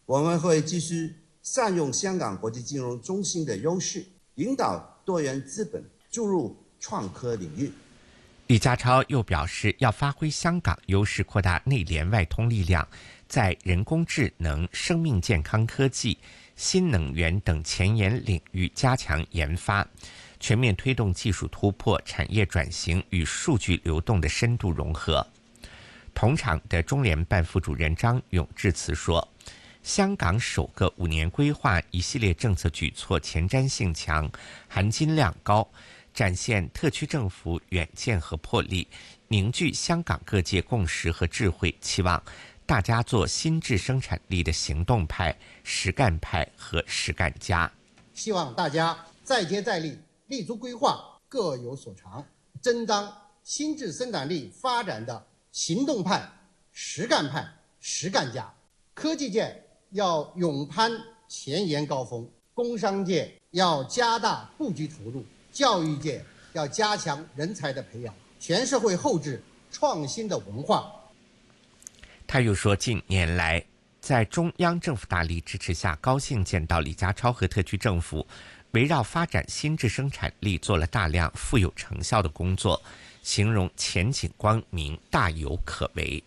我们会继续善用香港国际金融中心的优势，引导多元资本注入创科领域。 李家超又表示，要发挥香港优势，扩大内联外通力量，在人工智能、生命健康科技、新能源等前沿领域加强研发，全面推动技术突破、产业转型与数据流动的深度融合。同场的中联办副主任张勇致辞说，香港首个5年规划一系列政策举措前瞻性强、含金量高，展现特区政府远见和魄力，凝聚香港各界共识和智慧，期望大家做新质生产力的行动派、实干派和实干家。 希望大家再接再厉，立足规划，各有所长，争当新质生产力发展的行动派、实干派、实干家。科技界要勇攀前沿高峰，工商界要加大布局投入，教育界要加强人才的培养，全社会厚植创新的文化。 他又说，近年来在中央政府大力支持下，高兴见到李家超和特区政府围绕发展新质生产力做了大量富有成效的工作，形容前景光明，大有可为。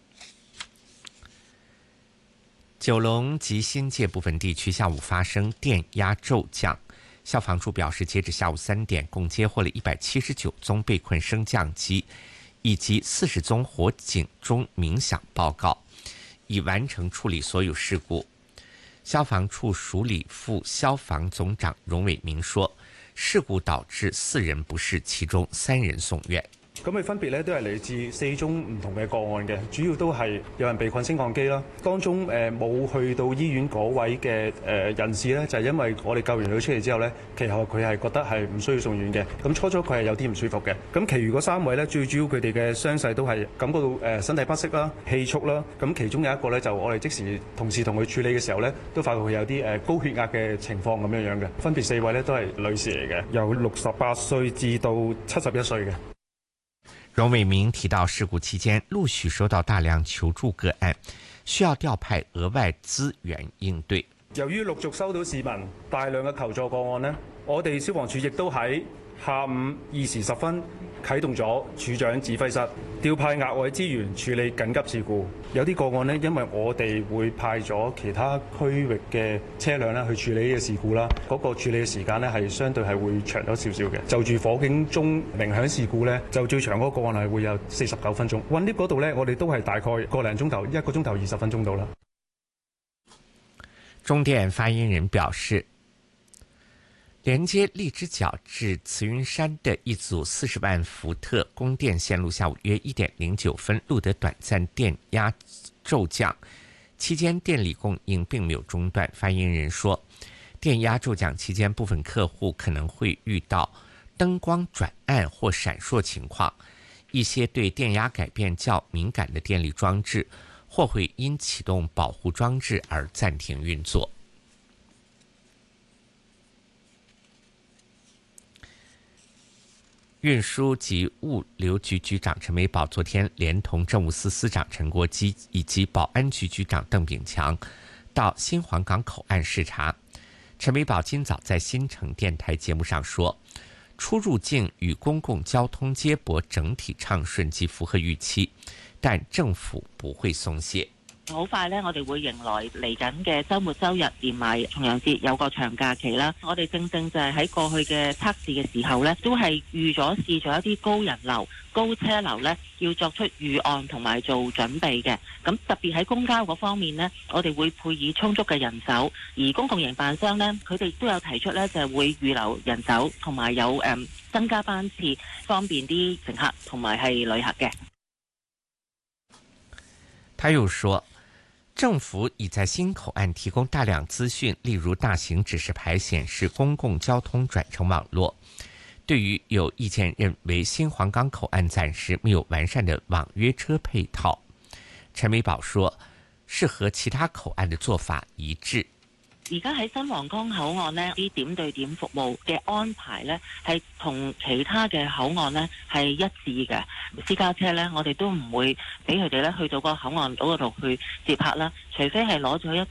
九龙及新界部分地区下午发生电压骤降，消防处表示，截止下午3点，共接获了179宗被困升降机以及40宗火警钟鸣响报告，已完成处理所有事故。消防處署理副消防總長榮偉明說，事故導致4人不適，其中3人送院。 咁佢分別咧都係嚟自4宗唔同嘅個案嘅，主要都係有人被困升降機啦。當中冇去到醫院嗰位嘅人士咧，就係因為我哋救完佢出嚟之後咧，其後佢係覺得係唔需要送院嘅。咁初佢係有啲唔舒服嘅。咁其餘嗰3位咧，最主要佢哋嘅傷勢都係感覺到身體不適啦、氣促啦。咁其中有一個咧，就我哋即時同事同佢處理嘅時候咧，都發覺佢有啲高血壓嘅情況咁樣嘅。分別4位咧都係女士嚟嘅，由68歲至到71歲嘅。 榮偉明提到，事故期間陸續收到大量求助個案，需要調派額外資源應對。 由於陸續收到市民大量嘅求助個案呢，我哋消防處亦都喺下午2時10分啟動咗處長指揮室，調派額外資源處理緊急事故。有啲個案呢，因為我哋會派咗其他區域嘅車輛咧去處理呢個事故啦，嗰個處理嘅時間呢係相對係會長咗少少嘅。就住火警鐘鳴響事故呢，就最長嗰個案係會有49分鐘。運 lift 嗰度呢，我哋都係大概個零鐘頭，1個鐘頭20分鐘到啦。 中電發言人表示，連接荔枝角至慈雲山的一組40萬伏特供電線路下午約1點09分錄得短暫電壓驟降，期間電力供應並沒有中斷。發言人說，電壓驟降期間部分客戶可能會遇到燈光轉暗或閃爍情況，一些對電壓改變較敏感的電力裝置或會因啟動保護裝置而暫停運作。運輸及物流局局長陳美寶昨天連同政務司司長陳國基以及保安局局長鄧炳強到新皇崗口岸視察。陳美寶今早在新城電台節目上說，出入境與公共交通接駁整體暢順及符合預期，但政府不會鬆懈。 好快呢，我哋會迎來嚟緊嘅週末週日，連埋重陽節有個長假期啦。我哋正正就係喺過去嘅測試嘅時候呢，都係預咗試咗一啲高人流、高車流呢，要作出預案同埋做準備嘅。咁特別喺公交嗰方面呢，我哋會配以充足嘅人手，而公共營辦商呢，佢哋都有提出呢，就係會預留人手同埋有增加班次，方便啲乘客同埋係旅客嘅。 他又說，政府已在新口岸提供大量資訊，例如大型指示牌顯示公共交通轉乘網絡。對於有意見認為新皇崗口岸暫時沒有完善的網約車配套，陳美寶說，是和其他口岸的做法一致。 而家喺新皇崗口岸呢啲點對點服務嘅安排呢，係同其他嘅口岸呢係一致嘅。私家車呢，我哋都唔會俾佢哋呢去到個口岸嗰度去接客啦，除非係攞咗一